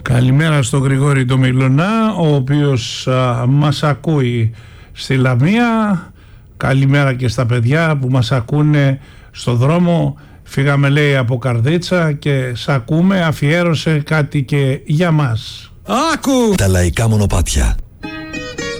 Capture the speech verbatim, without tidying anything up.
Καλημέρα στον Γρηγόρη το Μιλωνά, ο οποίος α, μας ακούει στη Λαμία. Καλημέρα και στα παιδιά που μας ακούνε στο δρόμο. Φύγαμε, λέει, από Καρδίτσα και σ' ακούμε. Αφιέρωσε κάτι και για μας. Άκου! Τα λαϊκά μονοπάτια.